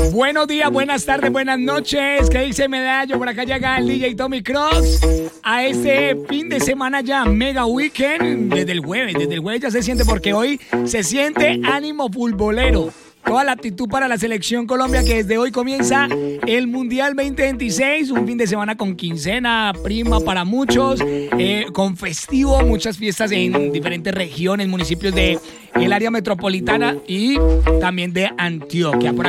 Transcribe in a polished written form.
Buenos días, buenas tardes, buenas noches. ¿Qué dice Medallo? Por acá llega el DJ Tommy Cross a este fin de semana ya, Mega Weekend. Desde el jueves ya se siente, porque hoy se siente ánimo futbolero. Toda la actitud para la selección Colombia, que desde hoy comienza el Mundial 2026, un fin de semana con quincena prima para muchos, con festivo, muchas fiestas en diferentes regiones, municipios de el área metropolitana y también de Antioquia. Por